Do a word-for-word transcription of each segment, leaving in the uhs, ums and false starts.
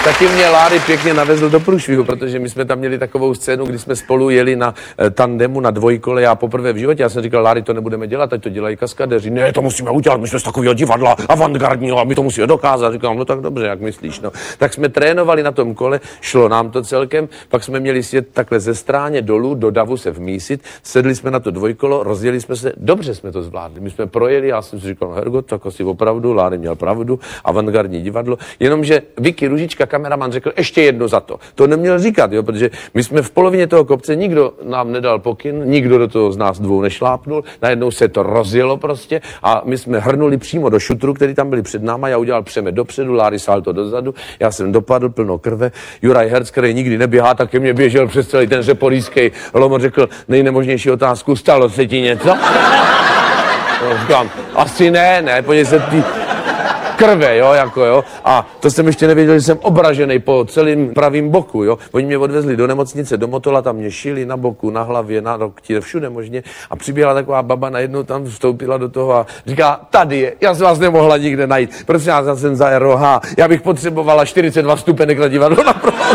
Taky mě Láry pěkně navezl do průšvihu, protože my jsme tam měli takovou scénu, kdy jsme spolu jeli na eh, tandemu na dvojkole, já poprvé v životě. Já jsem říkal, Láry, to nebudeme dělat, ať to dělají kaskadeři. Ne, to musíme udělat, my jsme z takového divadla avantgardního a my to musíme dokázat. Říkám, no tak dobře, jak myslíš, no. Tak jsme trénovali na tom kole, šlo nám to celkem, pak jsme měli sjet takhle ze stráně dolů, do davu se vmísit, sedli jsme na to dvojkolo, rozjeli jsme se, dobře jsme to zvládli. My jsme projeli, já jsem si říkal, no Hergot, tak asi opravdu, Láry měl pravdu, avantgardní divadlo, jenomže Vicky Ružička, kameraman, řekl ještě jedno za to. To neměl říkat, jo, protože my jsme v polovině toho kopce, nikdo nám nedal pokyn, nikdo do toho z nás dvou nešlápnul, najednou se to rozjelo prostě a my jsme hrnuli přímo do šutru, který tam byli před náma, já udělal přemet dopředu, Láry salto dozadu, já jsem dopadl plno krve, Juraj Herc, který nikdy neběhá, tak ke mně běžel přes celý ten řeporískej lomot, řekl nejnemožnější otázku, stalo se ti něco? No, říkám, asi ne, ne, podívej se ty krve, jo, jako jo. A to jsem ještě nevěděl, že jsem obražený po celém pravým boku, jo. Oni mě odvezli do nemocnice, do Motola, tam mě šili na boku, na hlavě, na lokti, všude možně. A přiběhla taková baba, najednou tam vstoupila do toho a říká, tady je, já jsem vás nemohla nikde najít. Prosím vás, já jsem za R O H, já bych potřebovala čtyřicet dva vstupenek na divadlo na provoz.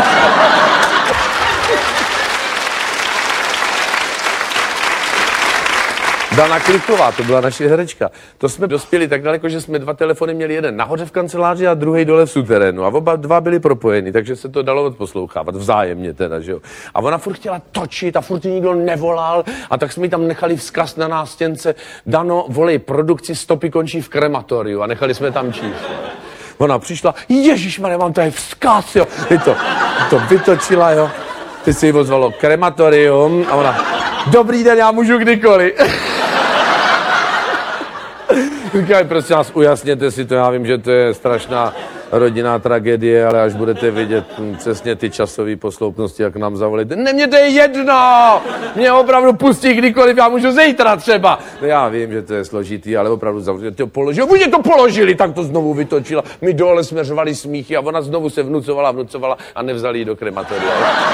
Dana Kliková, to byla naše herečka. To jsme dospěli tak daleko, že jsme dva telefony měli, jeden nahoře v kanceláři a druhý dole v suterénu. A oba dva byli propojeni, takže se to dalo odposlouchávat vzájemně teda, že jo. A ona furt chtěla točit a furt nikdo nevolal a tak jsme jí tam nechali vzkaz na nástěnce. Dano, volej produkci, stopy končí v krematoriu a nechali jsme tam číslo. Ona přišla, ježišmarja, mám tady vzkaz, jo. Teď to, to vytočila, jo. Teď se jí ozvalo krematorium a ona, dobrý den, já můžu kdykoliv. Říkaj, prosím vás, ujasněte si to, já vím, že to je strašná rodinná tragédie, ale až budete vidět hm, přesně ty časové posloupnosti, jak nám zavolíte. Ne, mě to je jedno! Mě opravdu pustí kdykoliv, já můžu zítra třeba. No já vím, že to je složitý, ale opravdu zavolíte, to položili. Oni to položili, tak to znovu vytočila. My dole jsme řvali smíchy a ona znovu se vnucovala, vnucovala a nevzali ji do krematoria.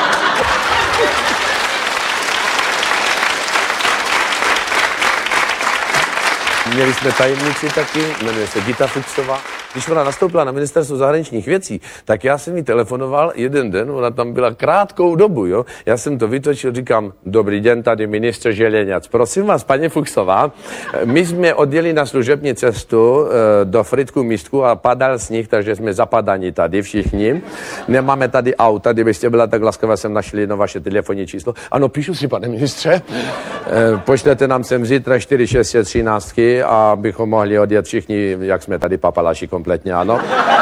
Měli jsme tajemnici taky, jmenuje se Gita Fuchsová. Když ona nastoupila na ministerstvo zahraničních věcí, tak já jsem jí telefonoval jeden den, ona tam byla krátkou dobu, jo. Já jsem to vytočil, říkám, dobrý den, tady ministr Želeňac. Prosím vás, paní Fuchsová, my jsme odjeli na služební cestu do Frýdku Místku a padal sníh, takže jsme zapadaní tady všichni. Nemáme tady auta, kdybyste byla tak laskavá, jsem našli jedno vaše telefonní číslo. Ano, píšu si, pane ministře. Pošlete nám sem zítra čtyři šest třináct a bychom mohli odjet všichni, jak jsme tady papalaši kompletně, ano.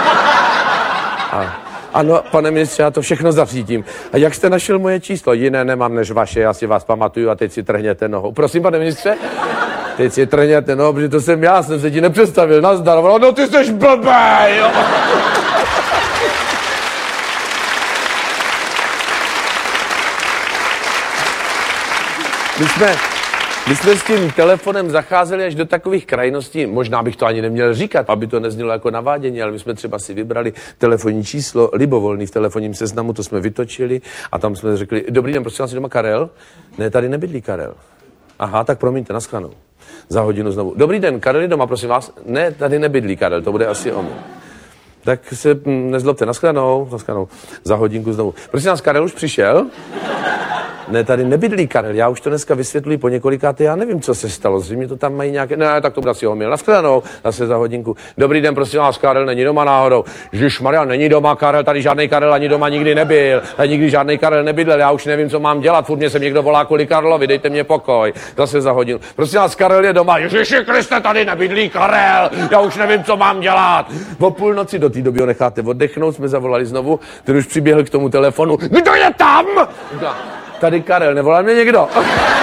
A, ano, pane ministře, já to všechno zařídím. A jak jste našel moje číslo? Jiné nemám než vaše, já si vás pamatuju a teď si trhněte nohou. Prosím, pane ministře? Teď si trhněte nohou, protože to jsem já, jsem se ti nepředstavil, nazdar. No ty jsi blbej, jo. My jsme... My jsme s tím telefonem zacházeli až do takových krajností, možná bych to ani neměl říkat, aby to neznělo jako navádění, ale my jsme třeba si vybrali telefonní číslo, libovolný v telefonním seznamu, to jsme vytočili a tam jsme řekli, dobrý den, prosím vás, je doma Karel? Ne, tady nebydlí Karel. Aha, tak promiňte, nashledanou. Za hodinu znovu. Dobrý den, Karel je doma, prosím vás? Ne, tady nebydlí Karel, to bude asi on. Tak se nezlobte, nashledanou, nashledanou. Za hodinku znovu. Prosím vás, Karel už přišel? Ne, tady nebydlí Karel, já už to dneska vysvětluji po několikáté, já nevím, co se stalo, zřejmě to tam mají nějaké, ne, tak to bude asi omyl, nashledanou, zase za hodinku. Dobrý den, prosím vás, Karel není doma náhodou. Ježišmarja, není doma Karel, tady žádný Karel ani doma nikdy nebyl, tady nikdy žádný Karel nebydlel, já už nevím, co mám dělat, furt mě sem někdo volá kvůli Karlovi, dejte mě pokoj, zase za hodinu. Prosím vás, Karel je doma, Ježiši Kriste, tady nebydlí Karel, já už nevím, co mám dělat. O půlnoci do té doby ho necháte oddechnout, jsme zavolali znovu, ten už přiběhl k tomu telefonu, kdo je tam? Tady Karel, nevolal mě někdo?